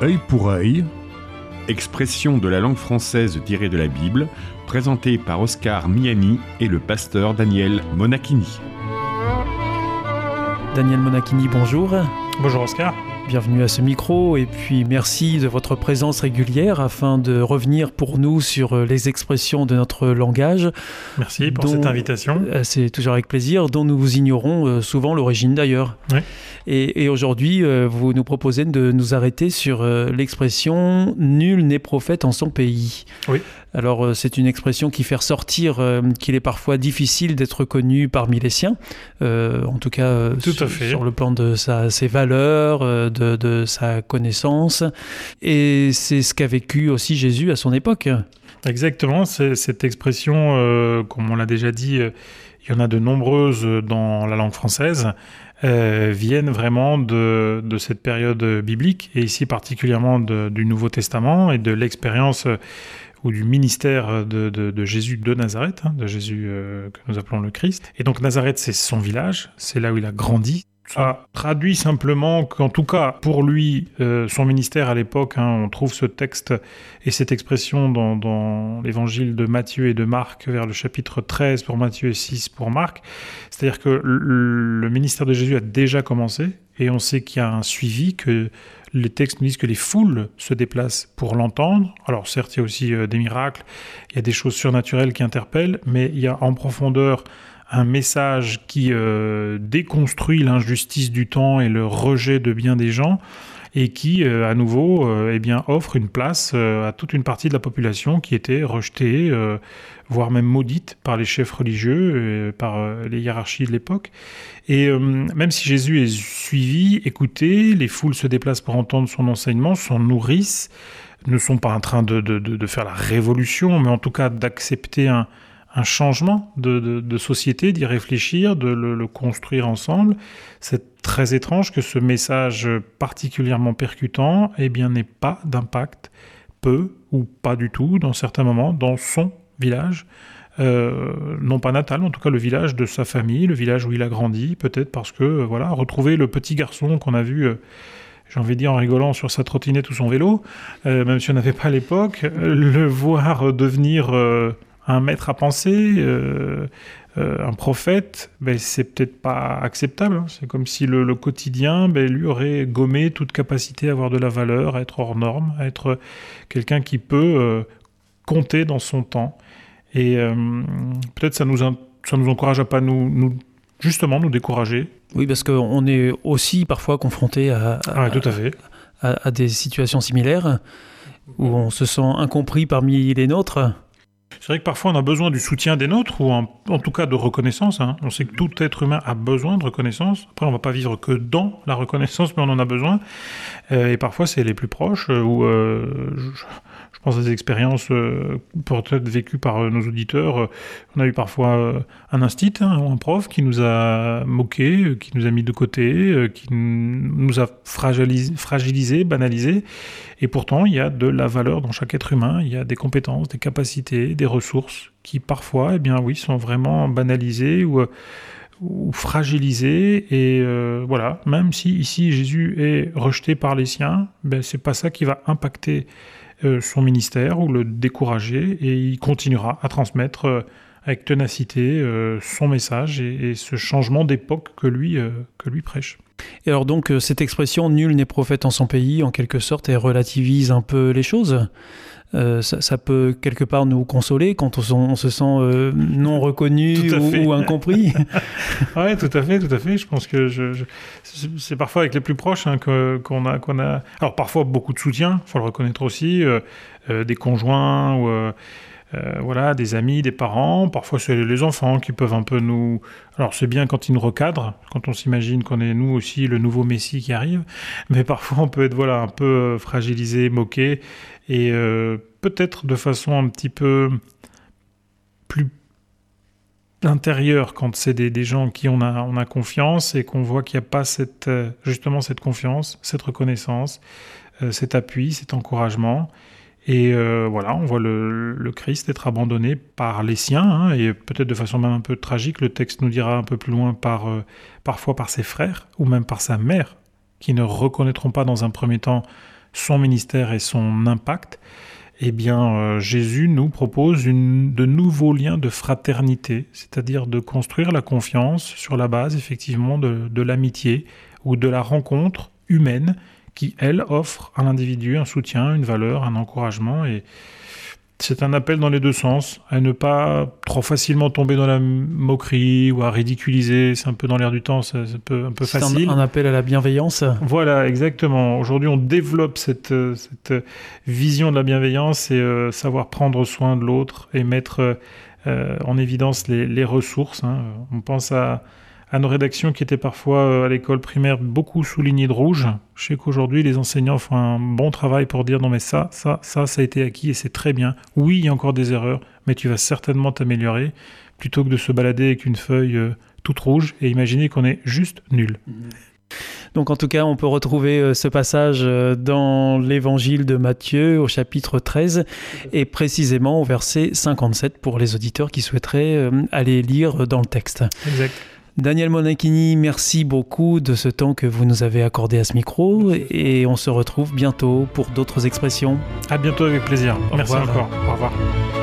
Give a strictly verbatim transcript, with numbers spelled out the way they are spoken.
Œil pour œil, expression de la langue française tirée de la Bible, présentée par Oscar Miani et le pasteur Daniel Monachini. Daniel Monachini, bonjour. Bonjour Oscar. Bienvenue à ce micro et puis merci de votre présence régulière afin de revenir pour nous sur les expressions de notre langage. Merci pour dont, cette invitation. C'est toujours avec plaisir, dont nous ignorons souvent l'origine d'ailleurs. Oui. Et, et aujourd'hui, vous nous proposez de nous arrêter sur l'expression « nul n'est prophète en son pays ». Oui. Alors, c'est une expression qui fait ressortir euh, qu'il est parfois difficile d'être connu parmi les siens, euh, en tout cas euh, tout sur, à fait. sur le plan de sa, ses valeurs, euh, de, de sa connaissance. Et c'est ce qu'a vécu aussi Jésus à son époque. Exactement, c'est, cette expression, euh, comme on l'a déjà dit, euh, il y en a de nombreuses dans la langue française, euh, viennent vraiment de, de cette période biblique, et ici particulièrement de, du Nouveau Testament et de l'expérience euh, ou du ministère de, de, de Jésus de Nazareth, hein, de Jésus euh, que nous appelons le Christ. Et donc Nazareth, c'est son village, c'est là où il a grandi. Ça traduit simplement qu'en tout cas, pour lui, euh, son ministère à l'époque, hein, on trouve ce texte et cette expression dans, dans l'évangile de Matthieu et de Marc, vers le chapitre treize pour Matthieu et six pour Marc. C'est-à-dire que le, le ministère de Jésus a déjà commencé, et on sait qu'il y a un suivi, que les textes nous disent que les foules se déplacent pour l'entendre. Alors certes, il y a aussi euh, des miracles, il y a des choses surnaturelles qui interpellent, mais il y a en profondeur un message qui euh, déconstruit l'injustice du temps et le rejet de bien des gens, et qui, euh, à nouveau, euh, eh bien, offre une place euh, à toute une partie de la population qui était rejetée, euh, voire même maudite par les chefs religieux, euh, par euh, les hiérarchies de l'époque. Et euh, même si Jésus est suivi, écouté, les foules se déplacent pour entendre son enseignement, s'en nourrissent, ne sont pas en train de, de, de, de faire la révolution, mais en tout cas d'accepter un un changement de, de, de société, d'y réfléchir, de le, le construire ensemble. C'est très étrange que ce message particulièrement percutant, eh bien, n'ait pas d'impact, peu ou pas du tout, dans certains moments, dans son village, euh, non pas natal, en tout cas le village de sa famille, le village où il a grandi, peut-être parce que, euh, voilà, retrouver le petit garçon qu'on a vu... Euh, j'ai envie de dire en rigolant, sur sa trottinette ou son vélo, euh, même si on n'avait pas à l'époque, euh, le voir devenir... Euh, un maître à penser, euh, euh, un prophète, ben, c'est peut-être pas acceptable. Hein. C'est comme si le, le quotidien, ben, lui aurait gommé toute capacité à avoir de la valeur, à être hors norme, à être quelqu'un qui peut euh, compter dans son temps. Et euh, peut-être ça nous, ça nous encourage à pas nous, nous justement nous décourager. Oui, parce qu'on est aussi parfois confronté à, à, ah, tout à, fait. à, à des situations similaires où on se sent incompris parmi les nôtres. C'est vrai que parfois on a besoin du soutien des nôtres, ou en, en tout cas de reconnaissance. Hein. On sait que tout être humain a besoin de reconnaissance. Après, on ne va pas vivre que dans la reconnaissance, mais on en a besoin. Euh, et parfois, c'est les plus proches, euh, où euh, je, je pense à des expériences euh, peut-être vécues par euh, nos auditeurs. Euh, on a eu parfois euh, un instit, hein, ou un prof qui nous a moqués, euh, qui nous a mis de côté, euh, qui n- nous a fragilisé, fragilisé, banalisé. Et pourtant, il y a de la valeur dans chaque être humain, il y a des compétences, des capacités, des ressources qui parfois, eh bien oui, sont vraiment banalisées ou, ou fragilisées. Et euh, voilà, même si ici Jésus est rejeté par les siens, ben, c'est pas ça qui va impacter euh, son ministère ou le décourager, et il continuera à transmettre euh, avec ténacité euh, son message et, et ce changement d'époque que lui, euh, que lui prêche. Et alors donc, cette expression « nul n'est prophète en son pays », en quelque sorte, elle relativise un peu les choses. Euh, ça, ça peut quelque part nous consoler quand on, on se sent euh, non reconnu ou, ou incompris. Oui, tout à fait, tout à fait. Je pense que je, je, c'est parfois avec les plus proches hein, que, qu'on a, qu'on a... Alors parfois beaucoup de soutien, il faut le reconnaître aussi, euh, euh, des conjoints ou... Euh, Euh, voilà, des amis, des parents, parfois c'est les enfants qui peuvent un peu nous... Alors c'est bien quand ils nous recadrent, quand on s'imagine qu'on est nous aussi le nouveau Messie qui arrive, mais parfois on peut être voilà, un peu fragilisé, moqué, et euh, peut-être de façon un petit peu plus intérieure quand c'est des, des gens en qui on a, on a confiance et qu'on voit qu'il n'y a pas cette, justement cette confiance, cette reconnaissance, euh, cet appui, cet encouragement. Et euh, voilà, on voit le, le Christ être abandonné par les siens, hein, et peut-être de façon même un peu tragique, le texte nous dira un peu plus loin, par, euh, parfois par ses frères, ou même par sa mère, qui ne reconnaîtront pas dans un premier temps son ministère et son impact, eh bien, euh, Jésus nous propose une, de nouveaux liens de fraternité, c'est-à-dire de construire la confiance sur la base, effectivement, de, de l'amitié ou de la rencontre humaine qui, elle, offre à l'individu un soutien, une valeur, un encouragement. Et c'est un appel dans les deux sens, à ne pas trop facilement tomber dans la moquerie ou à ridiculiser. C'est un peu dans l'air du temps, c'est un peu, un peu c'est facile. C'est un, un appel à la bienveillance. Voilà, exactement. Aujourd'hui, on développe cette, cette vision de la bienveillance et euh, savoir prendre soin de l'autre et mettre euh, en évidence les, les ressources. Hein. On pense à, à nos rédactions qui étaient parfois à l'école primaire beaucoup soulignées de rouge. Je sais qu'aujourd'hui, les enseignants font un bon travail pour dire non mais ça, ça, ça, ça a été acquis et c'est très bien. Oui, il y a encore des erreurs, mais tu vas certainement t'améliorer plutôt que de se balader avec une feuille euh, toute rouge et imaginer qu'on est juste nul. Donc en tout cas, on peut retrouver euh, ce passage euh, dans l'évangile de Matthieu au chapitre treize et précisément au verset cinquante-sept pour les auditeurs qui souhaiteraient euh, aller lire dans le texte. Exact. Daniel Monachini, merci beaucoup de ce temps que vous nous avez accordé à ce micro et on se retrouve bientôt pour d'autres expressions. À bientôt avec plaisir. Au merci revoir. encore. Au revoir.